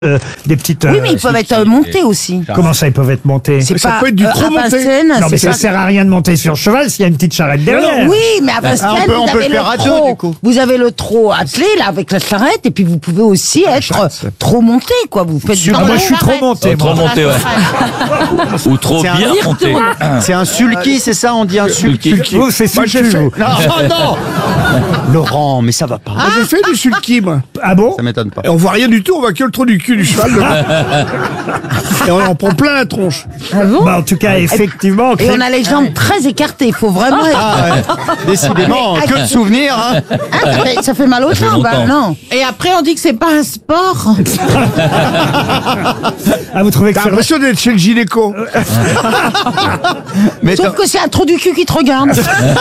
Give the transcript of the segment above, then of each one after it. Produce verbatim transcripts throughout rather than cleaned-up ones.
Euh, des petites. Oui, mais ils peuvent être euh, montés aussi. Comment ça, ils peuvent être montés? C'est ça pas peut être du euh, trop à monté. Vincennes, Non, mais c'est ça pas- sert à rien de monter sur cheval s'il y a une petite charrette derrière. Oui, mais à Vincennes, Ah, on peut- on vous peut avez le faire le à deux, trot. du coup. Vous avez le trot attelé là avec la charrette, et puis vous pouvez aussi être trop monté, quoi. Vous faites du Ah, moi, je suis trop charrette. monté. Trop moi. monté, ouais. Ou trop C'est un bien dire, monté. C'est un sulky, c'est ça? On dit un sulky. Sulky. Vous, c'est Moi, j'ai sulky, fait- vous. Non, oh non Laurent, mais ça va pas. Moi, j'ai fait du sulky, moi. Ah bon? Ça m'étonne pas. Et on voit rien du tout, on voit que le trou du cul du cheval. devant. Et on en prend plein la tronche. Ah bon Bah, en tout cas, effectivement. Et on a les jambes très écartées. Il faut vraiment. être- Ah ouais. Décidément, Mais- que de souvenirs, hein. Hein, ça, fait, ça fait mal aux fait jambes, hein, longtemps. non? Et après, on dit que c'est pas un sport. Ah, vous trouvez que T'as c'est l'impression d'être chez le gynéco. Mais Sauf t'as- que c'est un trou du cul qui te regarde.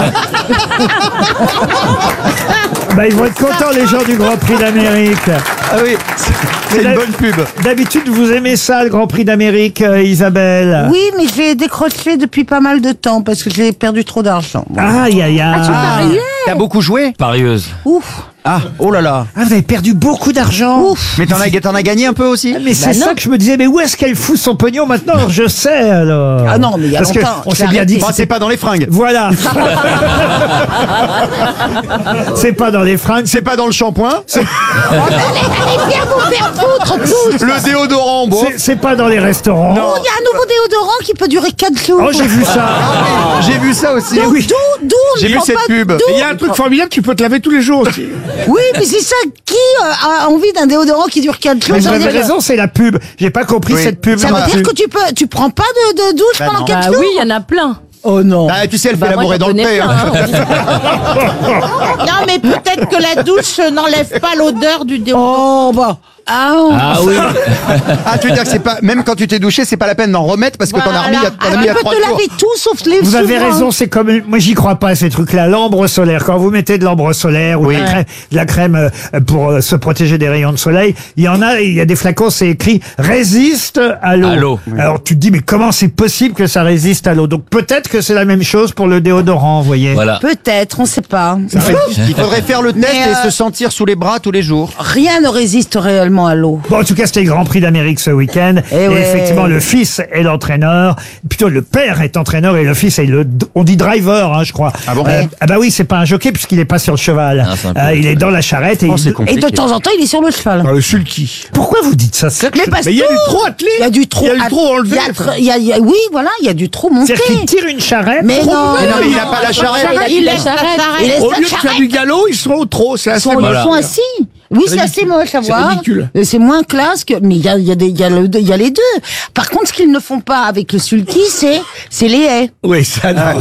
Bah, ils vont être contents, les gens du Grand Prix d'Amérique. Ah oui, c'est- c'est une bonne pub. D'habitude, vous aimez ça, le Grand Prix d'Amérique, euh, Isabelle? Oui, mais j'ai décroché depuis pas mal de temps parce que j'ai perdu trop d'argent. Aïe, aïe, aïe. Ah, t'as beaucoup joué? Parieuse. Ouf. Ah, oh là là. Ah, vous avez perdu beaucoup d'argent. Ouf. Mais t'en as, t'en as gagné un peu aussi? Mais c'est ça que je me disais, mais où est-ce qu'elle fout son pognon maintenant? Je sais, alors. Ah non, mais il y a Parce que longtemps, on j'ai s'est bien dit arrêté. que Bah, c'est c'était- pas dans les fringues. Voilà. C'est pas dans les fringues. C'est pas dans le shampoing. Allez, allez, viens vous faire foutre tous. Le déodorant, bon. C'est- C'est pas dans les restaurants. Oh, il y a un nouveau déodorant qui peut durer quatre jours. Oh, j'ai vu ça. J'ai vu ça aussi. Donc, oui. d'où, d'où on J'ai ne vu prend cette pas pub. d'où Et il y a un truc formidable, tu peux te laver tous les jours aussi. Oui, mais c'est ça. Qui euh, a envie d'un déodorant qui dure quatre jours? Mais vous Ça veut avez dire que- raison, c'est la pub. J'ai pas compris Oui. cette pub. Ça non veut plus. dire que tu peux, tu prends pas de, de douche Bah pendant non. quatre Ah jours? oui, il y en a plein. Oh non. Ah, tu sais, elle fait Bah, moi, l'amour et j'en dans le connais thé. hein. plein. Non, mais peut-être que la douche n'enlève pas l'odeur du déodorant. Oh bah. Ah, Ah oui. Ah, tu veux dire que c'est pas, même quand tu t'es douché, c'est pas la peine d'en remettre parce que t'en as remis il y a, t'en as mis il y tu a peux trois te jours. laver tout sauf les Vous avez souverains. raison, c'est comme moi j'y crois pas à ces trucs-là. L'ambre solaire, quand vous mettez de l'ambre solaire ou de la crème, de la crème euh, pour euh, se protéger des rayons de soleil, il y en a, il y a des flacons, c'est écrit résiste à l'eau. À l'eau. Alors tu te dis mais comment c'est possible que ça résiste à l'eau? Donc peut-être que c'est la même chose pour le déodorant, vous voyez. Voilà. Peut-être, on sait pas. Il faudrait faire le test Mais, et euh, se sentir sous les bras tous les jours. Rien ne résiste réellement à l'eau. Bon, en tout cas, c'était le Grand Prix d'Amérique ce week-end. Eh et ouais. effectivement, le fils est l'entraîneur. Plutôt, le père est entraîneur et le fils est le, on dit driver, hein, je crois. Ah bon Ah bah oui, c'est pas un jockey puisqu'il est pas sur le cheval. Ah, c'est un peu- Euh, il est dans la charrette et Oh, il- c'est Et compliqué. de temps en temps, il est sur le cheval. Dans le sulky. Pourquoi vous dites ça? C'est Mais parce Mais il y a que- du trop attelé. Il y a du trop. Il y a du trop enlevé. il y a tr- il y a- il y a- oui, voilà, il y a du trop monté. C'est-à-dire qu'il tire une charrette. Mais trop- non, Mais non, mais il a pas la charrette. Il laisse la charrette. Il laisse Au la lieu de faire charrette. du galop, ils sont au trop. C'est assez Ils sont, moche. ils sont assis. Oui, c'est assez moche à C'est voir. ridicule. Euh, C'est moins classe que, mais il y a, il y a des, il y a le- il y a les deux. Par contre, ce qu'ils ne font pas avec le sulky, c'est, c'est les haies. Oui, ça. non.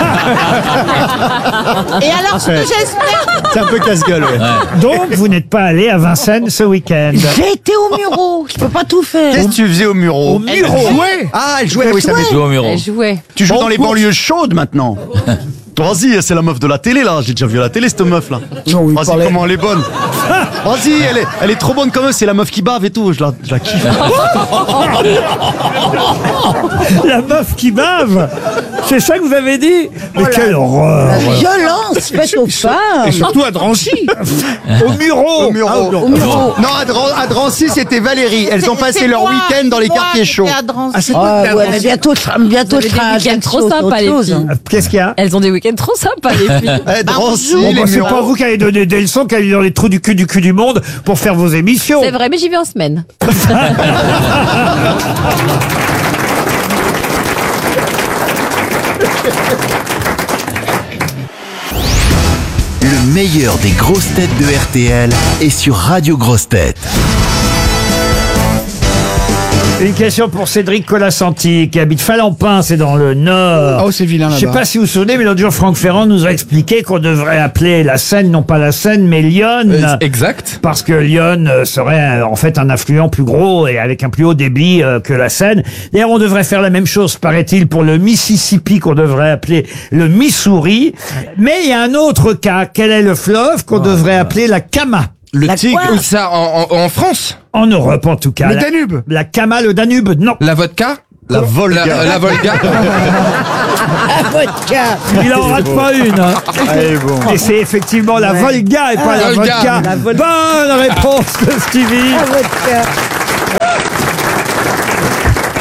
Et alors, ce que j'espère, C'est un peu casse-gueule, ouais. Donc, vous n'êtes pas allé à Vincennes ce week-end. J'ai été au Muro. Je peux pas tout faire. Qu'est-ce que tu faisais au Muro? Au Muro. Ouais. Ah, elle jouait, oui, ça Joue au mur. elle jouait. Tu joues Bon dans les cours. banlieues chaudes maintenant. Vas-y, c'est la meuf de la télé là, j'ai déjà vu à la télé cette meuf là. Non, il Vas-y, parlait- comment elle est bonne. Vas-y, elle est, elle est trop bonne comme eux, c'est la meuf qui bave et tout, je la, je la kiffe. La meuf qui bave. C'est ça que vous avez dit? Mais quelle horreur. La violence faite aux Et femmes. surtout à Drancy. Au Muro. Au Muro. Au Muro. Non, à, Dran- à Drancy, c'était Valérie. Elles ont passé C'est leur moi, week-end dans les moi quartiers qui chauds. étais à Drancy. Ah, c'est Ah, quoi ouais, mais bientôt, je serai- bientôt, Vous je avez serai à des week-ends trop Ajaccio, c'est sympas, autre les chose. filles. Qu'est-ce qu'il y a? Elles ont des week-ends trop sympas, les filles. Eh, Drancy, Bon, les bah, c'est Mureaux. pas vous qui allez donner des leçons, qui allez dans les trous du cul du cul du monde pour faire vos émissions. C'est vrai, mais j'y vais en semaine. Le meilleur des grosses têtes de R T L est sur Radio Grosses Têtes. Une question pour Cédric Colasanti, qui habite Falampin, c'est dans le Nord. Oh, c'est vilain Je sais là-bas. pas si vous vous souvenez, mais l'autre jour, Franck Ferrand nous a expliqué qu'on devrait appeler la Seine, non pas la Seine, mais Lyon. Exact. Parce que Lyon euh, serait euh, en fait un affluent plus gros et avec un plus haut débit euh, que la Seine. D'ailleurs, on devrait faire la même chose, paraît-il, pour le Mississippi, qu'on devrait appeler le Missouri. Mais il y a un autre cas. Quel est le fleuve qu'on devrait appeler la Kama? Le La tigre, quoi ou ça en, en, en France? En Europe, en tout cas. Le La- Danube. La Kama, le Danube, non. La vodka? La Volga. La, la Volga? Il en rate pas une. hein. Allez, bon. Et c'est effectivement la Volga et pas la Volga. vodka. La Bonne réponse de Stevie. Ah, votre cœur.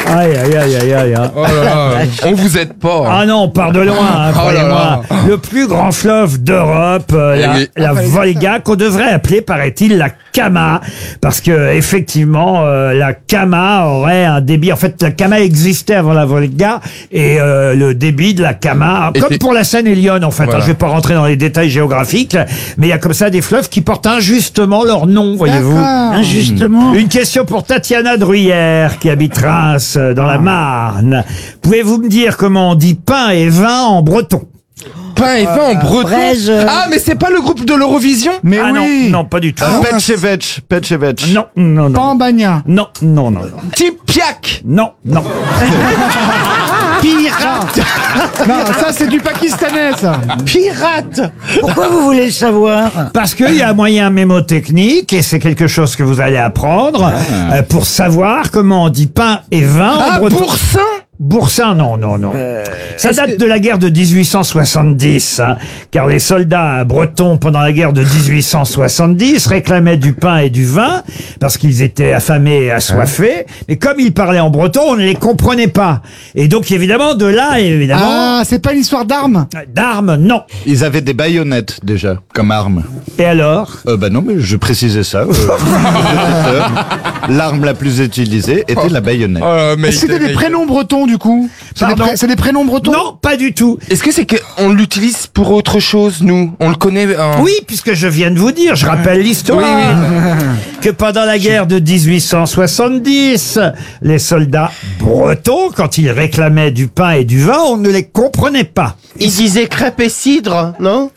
Aïe, aïe, aïe, aïe, aïe. aïe. Oh là là, on vous aide pas. Ah non, on part de loin, hein, Oh là croyez-moi. là. Le plus grand fleuve d'Europe, euh, Eh la, oui. la Volga, qu'on devrait appeler, paraît-il, la Kama, parce que effectivement, euh, la Kama aurait un débit. En fait, la Kama existait avant la Volga, et euh, le débit de la Kama, Et comme c'est- pour la Seine et l'Yonne, en fait. Voilà. hein, je vais pas rentrer dans les détails géographiques, mais il y a comme ça des fleuves qui portent injustement leur nom, voyez-vous. Injustement. Une question pour Tatiana Druyère, qui habite Reims, euh, dans la Marne. Pouvez-vous me dire comment on dit pain et vin en breton? Pain et vin en breton. braise, euh. Ah, mais c'est pas le groupe de l'Eurovision? Mais Ah oui. non, non, pas du tout. Petchevech, Petchevech. Non, non, non. Pambagna. Non, non, non, non. Tipiak. Non, non. Pirate. Non, ça c'est du pakistanais, ça. Pirate. Pourquoi vous voulez le savoir? Parce qu'il y a un moyen mémotechnique, et c'est quelque chose que vous allez apprendre, euh, pour savoir comment on dit pain et vin en Ah, breton. Boursin. Boursin, non, non, non. Ça date de la guerre de dix-huit cent soixante-dix, hein, car les soldats bretons, pendant la guerre de dix-huit cent soixante-dix, réclamaient du pain et du vin, parce qu'ils étaient affamés et assoiffés, mais comme ils parlaient en breton, on ne les comprenait pas. Et donc, évidemment, de là, évidemment, Ah, c'est pas une histoire d'armes. d'armes, non. Ils avaient des baïonnettes déjà, comme arme. Et alors? Euh, bah non, mais je précisais ça. euh, euh, L'arme la plus utilisée était la baïonnette. Oh, mais Est-ce que c'était des mais- prénoms bretons du coup? C'est des, Pardon pré- c'est des prénoms bretons? Non, pas du tout. Est-ce que c'est qu'on l'utilise pour autre chose, nous? On le connaît en... Oui, puisque je viens de vous dire, je rappelle l'histoire, Oui, que pendant la guerre de dix-huit cent soixante-dix, les soldats bretons, quand ils réclamaient du pain et du vin, on ne les comprenait pas. Il disait crêpes et cidre, non?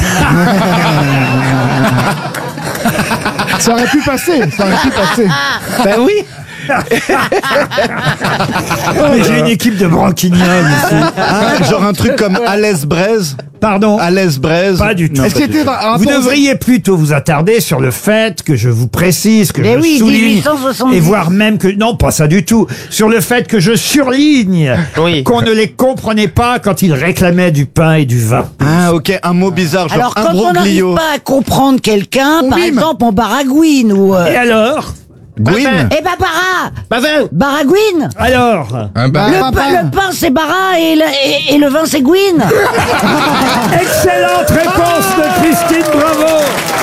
Ça aurait pu passer, ça aurait pu passer. Ben oui. Mais j'ai une équipe de branquignoles ici. Ah, genre un truc comme Alès Braise. Pardon? Alès Braise. Pas du tout. Est-ce qu'il était un rapport Vous aux- devriez plutôt vous attarder sur le fait que je vous précise, que Mais je oui, souligne, dix-huit cent soixante-dix. et voire même que, non, pas ça du tout, sur le fait que je surligne Oui. qu'on ne les comprenait pas quand ils réclamaient du pain et du vin. Ah, ok, un mot bizarre, genre Alors, un quand on n'arrive broglio. pas à comprendre quelqu'un, On par mime. exemple, on baragouine ou... euh, Et alors? Gwyn. Eh ben, bara Bah vin. Baragouine. Alors? Un bar- Ah, Le, papa. pain, le pain, c'est bara et le, et, et le vin, c'est Gwyn. Excellente réponse de Christine, bravo!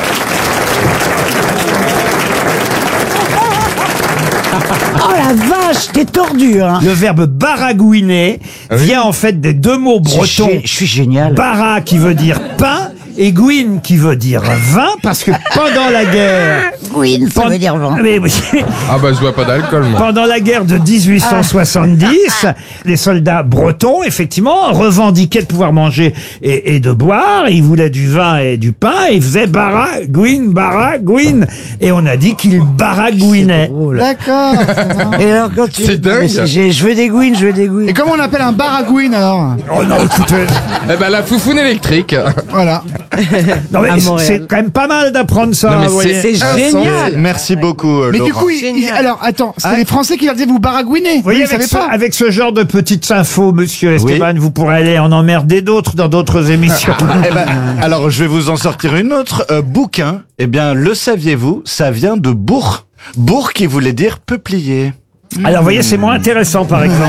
Oh la vache, t'es tordu, hein. Le verbe baragouiner vient en fait des deux mots bretons. Je je suis génial. Bara qui veut dire pain et Gwyn qui veut dire vin, parce que pendant la guerre... Gwyn, ça Pen- veut dire vin. Mais oui, Ah bah je bois pas d'alcool, moi. pendant la guerre de dix-huit cent soixante-dix, les soldats bretons, effectivement, revendiquaient de pouvoir manger et, et de boire. Ils voulaient du vin et du pain. Et ils faisaient baragouine, baragouine. Et on a dit qu'ils baragouinaient. D'accord. Et alors, quand tu... C'est dingue. Mais c'est- j'ai- Je veux des Gwyn, je veux des Gwyn. Et comment on appelle un baragouine alors? Oh non, écoutez, Eh ben la foufoune électrique. Voilà. non, mais À c'est- Montréal. c'est quand même pas mal d'apprendre ça. Non, mais vous voyez. c'est- C'est insensé. génial. Merci beaucoup, euh, Mais du Laurent. coup, il- il- alors attends, c'était Ah. les Français qui leur disaient vous baragouinez. Vous voyez, Vous avec savez ce, pas. avec ce genre de petites infos, monsieur Esteban, vous pourrez aller en emmerder d'autres dans d'autres émissions. Eh ben, alors, je vais vous en sortir une autre. Euh, bouquin, eh bien, le saviez-vous, ça vient de bourg. Bourg qui voulait dire peuplier. Alors, vous voyez, c'est moins intéressant, par exemple.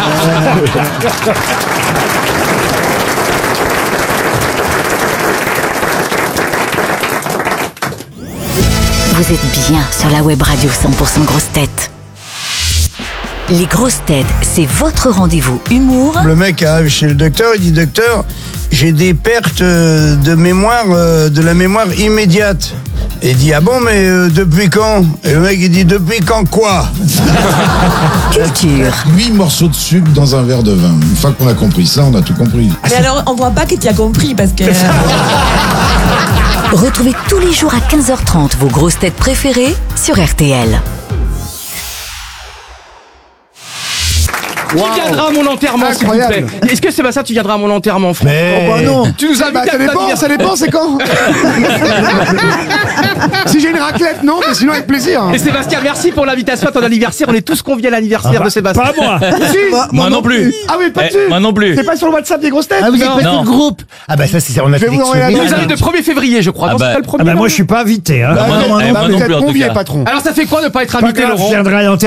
Vous êtes bien sur la web radio cent pour cent grosses têtes. Les grosses têtes, c'est votre rendez-vous humour Le mec arrive chez le docteur, il dit docteur, j'ai des pertes euh, de mémoire, euh, de la mémoire immédiate. Et il dit ah bon mais euh, depuis quand? Et le mec il dit depuis quand quoi? culture. huit morceaux de sucre dans un verre de vin. Une fois qu'on a compris ça, on a tout compris. Mais alors, on voit pas que tu as compris parce que. Retrouvez tous les jours à quinze heures trente vos grosses têtes préférées sur R T L. Qui viendra à mon enterrement, s'il vous plaît? Incroyable. Est-ce que Sébastien, tu viendras à mon enterrement, frère? Mais... Oh bah non. Tu nous Ah bah, invites ça à ta dépend, vie. ça dépend, c'est quand? Si j'ai une raclette, non, mais sinon avec plaisir. Et Sébastien, merci pour l'invitation à ton anniversaire. On est tous conviés à l'anniversaire de Sébastien. Pas moi. Si, Moi non plus. Ah oui, pas Eh, dessus. moi non plus. C'est pas sur le WhatsApp des grosses têtes? Ah, vous êtes Non. pas tout Non. le groupe. Ah bah ça c'est on a Je vais fait vous envoyer la Il liste. nous invite le premier février, je crois. Ah Non, bah. c'est pas le premier. Ah bah, moi, non je suis pas invité. Hein. Bah, moi non- eh, Bah, moi vous non êtes plus, en tout convié, cas. patron. Alors ça fait quoi de pas être Pas invité, grave, je Laurent? viendrai à l'antenne.